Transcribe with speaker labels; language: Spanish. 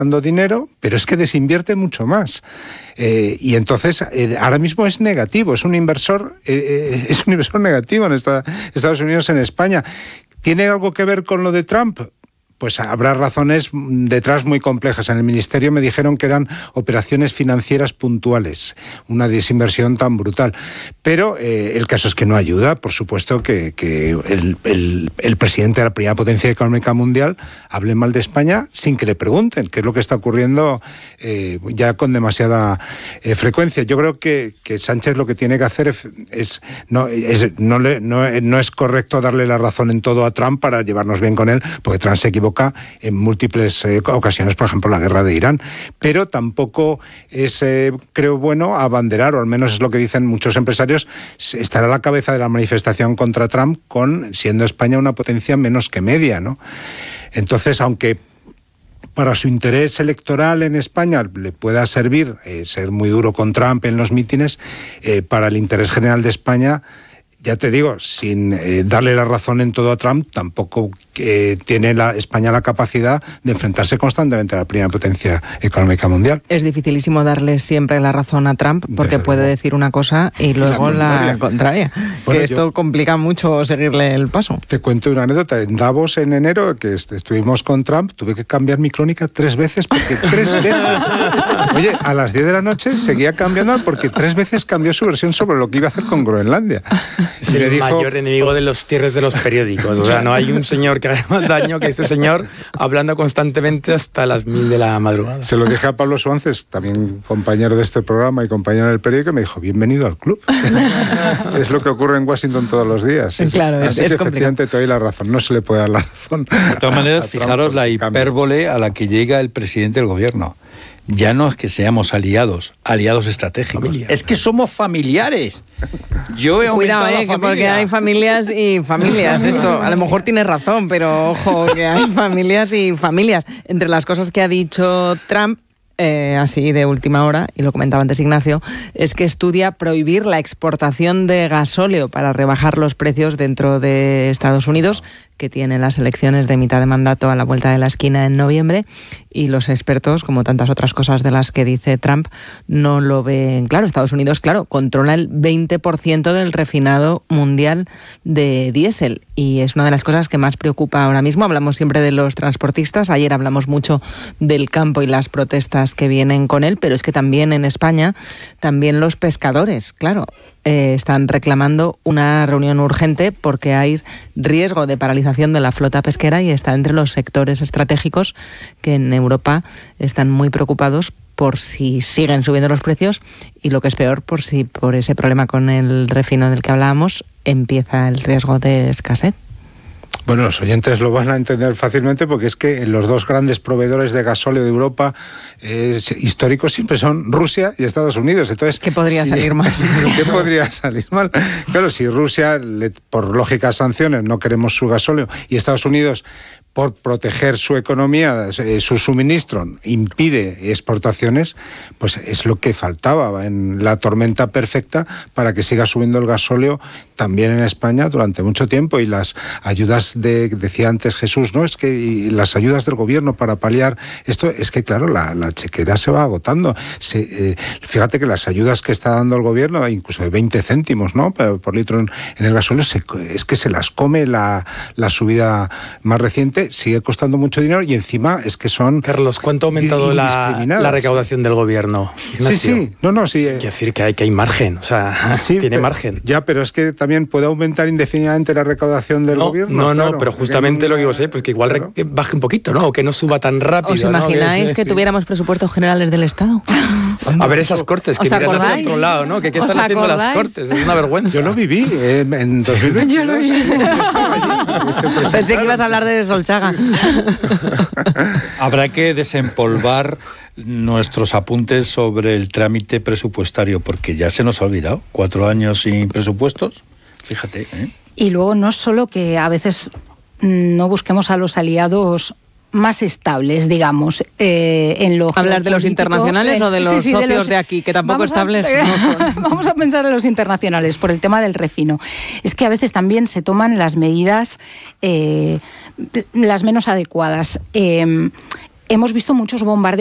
Speaker 1: dando dinero, pero es que desinvierte mucho más. Y entonces, ahora mismo es negativo, es un inversor negativo en Estados Unidos, en España. ¿Tiene algo que ver con lo de Trump? Pues habrá razones detrás muy complejas. En el Ministerio me dijeron que eran operaciones financieras puntuales, una desinversión tan brutal. Pero el caso es que no ayuda. Por supuesto que el presidente de la primera potencia económica mundial hable mal de España sin que le pregunten, que es lo que está ocurriendo ya con demasiada frecuencia. Yo creo que Sánchez lo que tiene que hacer no es correcto darle la razón en todo a Trump para llevarnos bien con él, porque Trump se equivoca en múltiples ocasiones, por ejemplo, la guerra de Irán. Pero tampoco es, creo, bueno abanderar, o al menos es lo que dicen muchos empresarios, estará a la cabeza de la manifestación contra Trump siendo España una potencia menos que media, ¿no? Entonces, aunque para su interés electoral en España le pueda servir ser muy duro con Trump en los mítines, para el interés general de España, ya te digo, sin darle la razón en todo a Trump, tampoco tiene España la capacidad de enfrentarse constantemente a la primera potencia económica mundial.
Speaker 2: Es dificilísimo darle siempre la razón a Trump, porque puede decir una cosa y luego la contraria. Bueno, que esto complica mucho seguirle el paso.
Speaker 1: Te cuento una anécdota. En Davos, en enero, que estuvimos con Trump, tuve que cambiar mi crónica 3 veces, porque 3 veces... Oye, a las 10 de la noche seguía cambiando porque 3 veces cambió su versión sobre lo que iba a hacer con Groenlandia.
Speaker 3: Es el mayor enemigo de los cierres de los periódicos. O sea, no hay un señor que haga más daño que este señor hablando constantemente hasta las 1000 de la madrugada.
Speaker 1: Se lo dije a Pablo Suárez, también compañero de este programa y compañero del periódico, y me dijo, bienvenido al club. Es lo que ocurre en Washington todos los días.
Speaker 2: Claro,
Speaker 1: así que efectivamente te doy la razón, no se le puede dar la razón.
Speaker 4: De todas maneras, fijaros la hipérbole a la que llega el presidente del gobierno. Ya no es que seamos aliados estratégicos. Familiares. Es que somos familiares. Yo he
Speaker 2: Cuidado, que porque hay familias y familias. Esto a lo mejor tienes razón, pero ojo, que hay familias y familias. Entre las cosas que ha dicho Trump, así de última hora, y lo comentaba antes Ignacio, es que estudia prohibir la exportación de gasóleo para rebajar los precios dentro de Estados Unidos, que tiene las elecciones de mitad de mandato a la vuelta de la esquina en noviembre, y los expertos, como tantas otras cosas de las que dice Trump, no lo ven claro. Estados Unidos, claro, controla el 20% del refinado mundial de diésel, y es una de las cosas que más preocupa ahora mismo. Hablamos siempre de los transportistas, ayer hablamos mucho del campo y las protestas que vienen con él, pero es que también en España, también los pescadores, claro, están reclamando una reunión urgente porque hay riesgo de paralización de la flota pesquera y está entre los sectores estratégicos que en Europa están muy preocupados por si siguen subiendo los precios y, lo que es peor, por si por ese problema con el refino del que hablábamos empieza el riesgo de escasez.
Speaker 1: Bueno, los oyentes lo van a entender fácilmente, porque es que los dos grandes proveedores de gasóleo de Europa históricos siempre son Rusia y Estados Unidos. Entonces,
Speaker 2: ¿qué podría salir mal?
Speaker 1: ¿Qué podría salir mal? Claro, si Rusia, por lógicas sanciones, no queremos su gasóleo, y Estados Unidos, por proteger su economía, su suministro, impide exportaciones, pues es lo que faltaba en la tormenta perfecta para que siga subiendo el gasóleo también en España durante mucho tiempo. Y las ayudas decía antes Jesús, ¿no? Es que las ayudas del gobierno para paliar esto, es que claro, la chequera se va agotando. Fíjate que las ayudas que está dando el gobierno, incluso de 20 céntimos, ¿no?, por litro en el gasóleo, es que se las come la subida más reciente. Sigue costando mucho dinero y encima es que son...
Speaker 3: Carlos, ¿cuánto ha aumentado la recaudación del gobierno, Ignacio?
Speaker 1: Sí. Quiere
Speaker 3: decir que hay margen, o sea,
Speaker 1: sí,
Speaker 3: tiene margen.
Speaker 1: Ya, pero es que también puede aumentar indefinidamente la recaudación del gobierno.
Speaker 3: No, pero justamente lo que digo, pues que igual baje un poquito, ¿no? O que no suba tan rápido.
Speaker 2: ¿Os imagináis que tuviéramos presupuestos generales del Estado?
Speaker 3: A ver esas cortes, que miran hacia otro lado, ¿no? ¿Qué están haciendo las cortes? Es una vergüenza.
Speaker 1: Yo lo viví en 2020.
Speaker 2: Yo lo viví. Pensé que ibas a hablar de Solchaga.
Speaker 4: Habrá que desempolvar nuestros apuntes sobre el trámite presupuestario, porque ya se nos ha olvidado. 4 años sin presupuestos, fíjate.
Speaker 5: Y luego no es solo que a veces no busquemos a los aliados más estables, digamos, en lo
Speaker 2: ¿Hablar de los internacionales o de los socios de aquí, que tampoco estables no son?
Speaker 5: Vamos a pensar en los internacionales, por el tema del refino. Es que a veces también se toman las medidas las menos adecuadas. hemos visto muchos bombardeos